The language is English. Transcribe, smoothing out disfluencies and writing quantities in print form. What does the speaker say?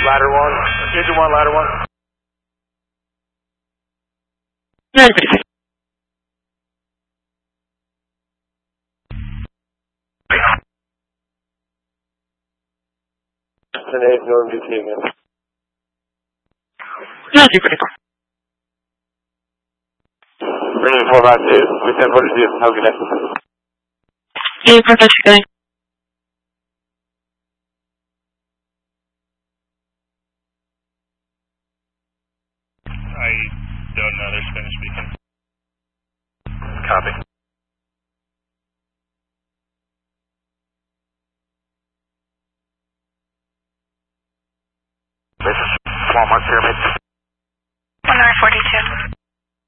Ladder 1. Engine 1, ladder 1. Yeah, Today's Northern VT again. yeah, you're critical. Bringing 452. We send 42. Have a good day. Yeah, perfect. Going. I don't know. They're Spanish speaking. Copy.